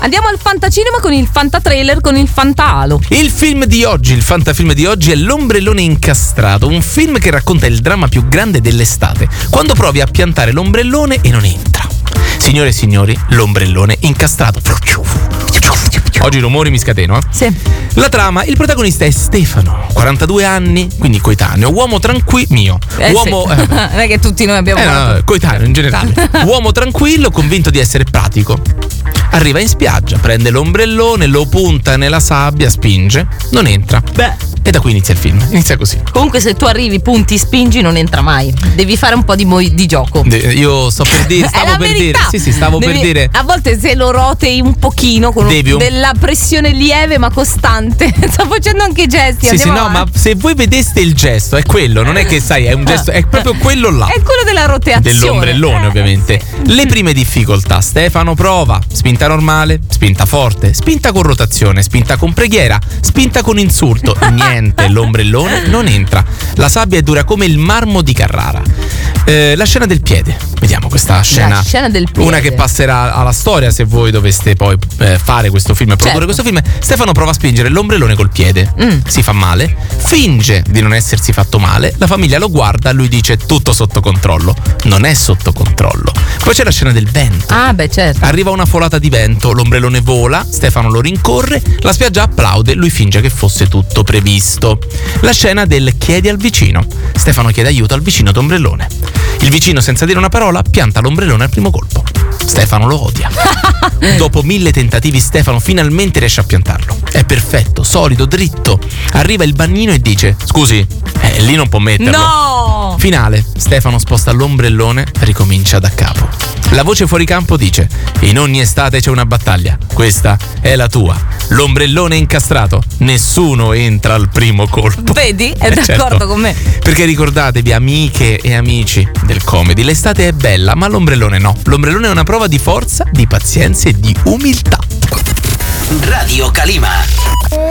Andiamo al fantacinema con il fantatrailer con il fantalo. Il film di oggi, il fantafilm di oggi è L'ombrellone incastrato, un film che racconta il dramma più grande dell'estate, quando provi a piantare l'ombrellone e non entra. Signore e signori, l'ombrellone incastrato. Oggi i rumori mi scateno, Sì. La trama, il protagonista è Stefano, 42 anni, quindi coetaneo, uomo tranquillo, uomo... Sì. Non è che tutti noi abbiamo no, coetaneo in generale. Uomo tranquillo, convinto di essere pratico. Arriva in spiaggia, prende l'ombrellone, lo punta nella sabbia, spinge, non entra. Beh. E da qui inizia il film, inizia così. Comunque se tu arrivi, punti, spingi, non entra mai. Devi fare un po' di gioco. Io sto per dire, stavo per dire. Sì, stavo per dire. A volte se lo rotei un pochino con della pressione lieve ma costante. Sto facendo anche i gesti. Sì, no, ma se voi vedeste il gesto, è quello, non è che sai, è un gesto, è proprio quello là. È quello della roteazione. Dell'ombrellone, ovviamente. Sì. Le prime difficoltà. Stefano prova, spinta normale, spinta forte, spinta con rotazione, spinta con preghiera, spinta con insulto. Niente, l'ombrellone non entra. La sabbia è dura come il marmo di Carrara. La scena del piede. Vediamo questa scena. La scena del piede. Una che passerà alla storia se voi doveste poi fare questo film e produrre questo film. Stefano prova a spingere l'ombrellone col piede. Si fa male, finge di non essersi fatto male. La famiglia lo guarda, lui dice tutto sotto controllo. Non è sotto controllo. Poi c'è la scena del vento. Ah, beh, certo. Arriva una folata di vento, l'ombrellone vola, Stefano lo rincorre, la spiaggia applaude, lui finge che fosse tutto previsto. La scena del chiedi al vicino. Stefano chiede aiuto al vicino d'ombrellone. Il vicino, senza dire una parola, pianta l'ombrellone al primo colpo. Stefano lo odia. Dopo 1000 tentativi Stefano finalmente riesce a piantarlo. È perfetto, solido, dritto. Arriva il bagnino e dice: scusi, lì non può metterlo. No! Finale, Stefano sposta l'ombrellone, ricomincia da capo. La voce fuori campo dice: in ogni estate c'è una battaglia, questa è la tua. L'ombrellone incastrato, nessuno entra al primo colpo. Vedi? È d'accordo certo. con me. Perché ricordatevi, amiche e amici del comedy, l'estate è bella, ma l'ombrellone no. L'ombrellone è una prova di forza, di pazienza e di umiltà. Radio Calima.